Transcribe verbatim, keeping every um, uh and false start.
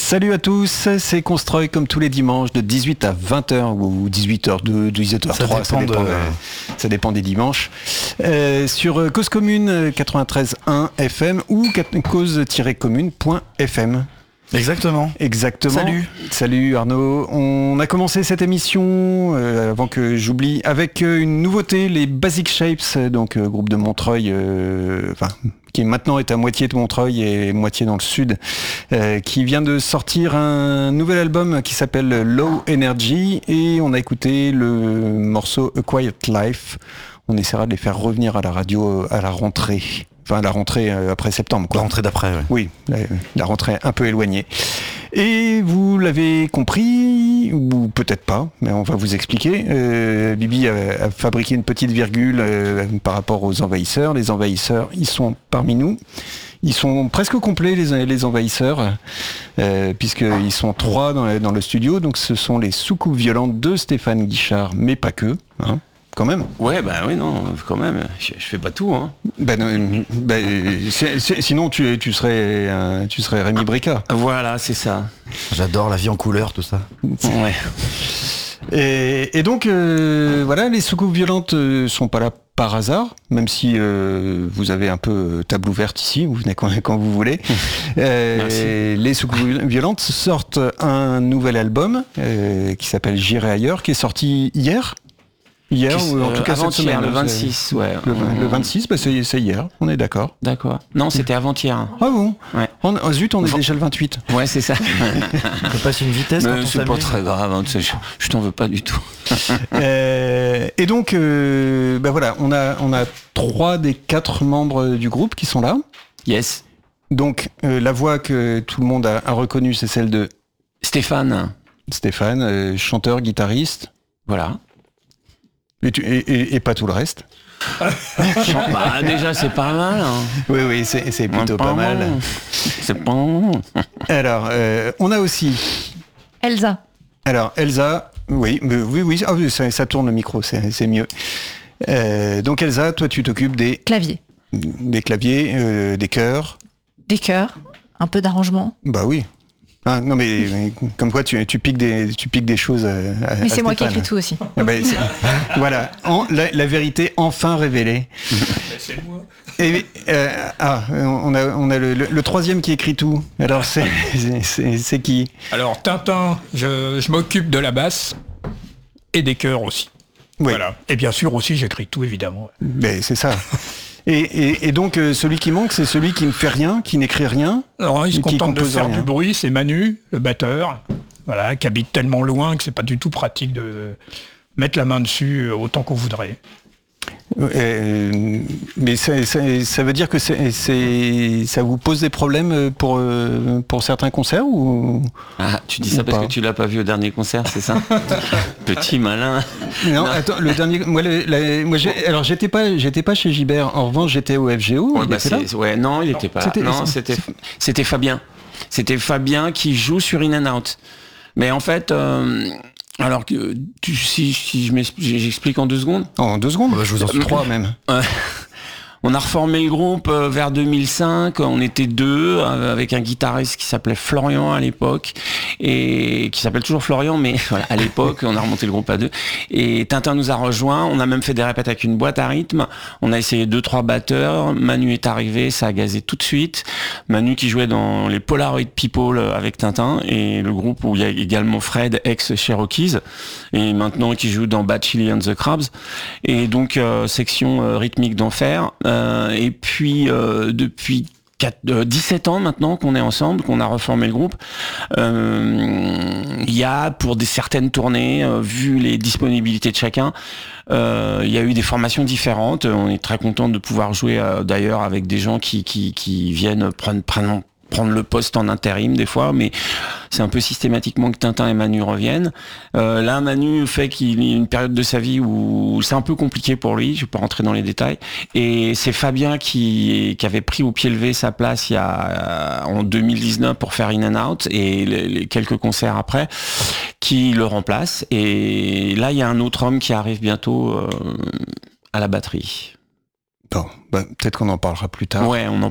Salut à tous, c'est Constroy comme tous les dimanches de dix-huit à vingt heures ou dix-huit heures deux, dix-huit heures trois, ça dépend, ça dépend, de, euh, ça dépend des dimanches. Euh, sur Cause Commune quatre-vingt-treize point un F M ou cause tiret commune point F M. Exactement. Exactement. Salut. Salut Arnaud. On a commencé cette émission, euh, avant que j'oublie, avec euh, une nouveauté, les Basic Shapes, donc euh, groupe de Montreuil, euh, enfin, qui maintenant est à moitié de Montreuil et moitié dans le sud, euh, qui vient de sortir un nouvel album qui s'appelle Low Energy, et on a écouté le morceau A Quiet Life. On essaiera de les faire revenir à la radio à la rentrée. Enfin, la rentrée après septembre, quoi. La rentrée d'après, ouais. Oui, la, la rentrée un peu éloignée. Et vous l'avez compris, ou peut-être pas, mais on va vous expliquer. Euh, Bibi a, a fabriqué une petite virgule euh, par rapport aux envahisseurs. Les envahisseurs, ils sont parmi nous. Ils sont presque complets, les, les envahisseurs, euh, puisqu'ils sont trois dans, dans le studio. Donc ce sont les soucoupes violentes de Stéphane Guichard, mais pas que, hein. Quand même. Ouais, bah oui, non, quand même. Je, je fais pas tout, hein. Ben, euh, ben c'est, c'est, sinon tu, tu serais, euh, tu serais Rémi Brica. Voilà, c'est ça. J'adore la vie en couleur, tout ça. Ouais. Et, et donc, euh, voilà, les soucoupes violentes euh, sont pas là par hasard, même si euh, vous avez un peu table ouverte ici, vous venez quand, quand vous voulez. Euh, les soucoupes violentes sortent un nouvel album euh, qui s'appelle J'irai ailleurs, qui est sorti hier. Hier, ou en tout cas cette semaine. Le vingt-six, ouais. Le, le vingt-six, bah c'est, c'est hier, on est d'accord. D'accord. Non, c'était avant-hier. Ah bon? Ouais. On, oh zut, on est déjà le vingt-huit. Ouais, c'est ça. On passe une vitesse quand on c'est pas très grave, hein, tu sais, je, je t'en veux pas du tout. euh, et donc, euh, bah voilà, on a, on a trois des quatre membres du groupe qui sont là. Yes. Donc, euh, la voix que tout le monde a, a reconnue, c'est celle de Stéphane. Stéphane, euh, chanteur, guitariste. Voilà. Et, tu, et, et, et pas tout le reste. Bah, déjà, c'est pas mal. Hein. Oui, oui, c'est, c'est plutôt pas, pas mal. C'est pas mal. Alors, euh, on a aussi... Elsa. Alors, Elsa, oui, mais, oui, oui, ah, ça, ça tourne le micro, c'est, c'est mieux. Euh, donc, Elsa, toi, tu t'occupes des... Claviers. Des claviers, euh, des chœurs. Des chœurs, un peu d'arrangement. Bah oui. Ah, non mais, mais comme quoi tu, tu piques des tu piques des choses. À, mais à c'est moi qui écris tout aussi. Ah ben, voilà, en, la, la vérité enfin révélée. C'est moi. Et, euh, ah, on a on a le, le, le troisième qui écrit tout. Alors c'est c'est, c'est, c'est qui? Alors Tintin, je, je m'occupe de la basse et des chœurs aussi. Oui. Voilà. Et bien sûr aussi j'écris tout évidemment. Ben c'est ça. Et, et, et donc, euh, celui qui manque, c'est celui qui ne fait rien, qui n'écrit rien. Alors, il se contente de faire rien. du bruit, c'est Manu, le batteur, voilà, qui habite tellement loin que c'est pas du tout pratique de mettre la main dessus autant qu'on voudrait. Euh, mais ça, ça, ça veut dire que c'est, c'est, ça vous pose des problèmes pour, pour certains concerts ou ah, tu dis ça parce pas. Que tu l'as pas vu au dernier concert, c'est ça? Petit malin. Non, non, attends, le dernier. Moi, le, la, moi j'ai, alors j'étais pas, j'étais pas chez Gibert. En revanche, j'étais au F G O. Ouais, bah c'est, là ouais, non, il était pas. C'était, là. Non, c'était, c'était Fabien. C'était Fabien qui joue sur In and Out. Mais en fait. Euh, Alors que tu, si, si je j'explique en deux secondes. Oh, en deux secondes, bah, je vous en suis trois même. On a reformé le groupe vers deux mille cinq, on était deux, avec un guitariste qui s'appelait Florian à l'époque, et qui s'appelle toujours Florian, mais voilà, à l'époque, on a remonté le groupe à deux. Et Tintin nous a rejoints, on a même fait des répètes avec une boîte à rythme, on a essayé deux, trois batteurs, Manu est arrivé, ça a gazé tout de suite. Manu qui jouait dans les Polaroid People avec Tintin, et le groupe où il y a également Fred, ex-Cherokees, et maintenant qui joue dans Bad Chili and the Crabs, et donc euh, section euh, rythmique d'enfer. Euh, et puis euh, depuis quatre, euh, dix-sept ans maintenant qu'on est ensemble, qu'on a reformé le groupe, euh, il y a pour des certaines tournées, euh, vu les disponibilités de chacun, euh, il y a eu des formations différentes. On est très content de pouvoir jouer euh, d'ailleurs avec des gens qui, qui, qui viennent prendre, prendre prendre le poste en intérim des fois, mais c'est un peu systématiquement que Tintin et Manu reviennent. Euh, là, Manu fait qu'il y a une période de sa vie où c'est un peu compliqué pour lui, je vais pas rentrer dans les détails, et c'est Fabien qui, qui avait pris au pied levé sa place il y a, en deux mille dix-neuf pour faire In and Out, et les, les quelques concerts après, qui le remplace. Et là, il y a un autre homme qui arrive bientôt euh, à la batterie. Bon, bah, peut-être qu'on en parlera plus tard. Ouais, on en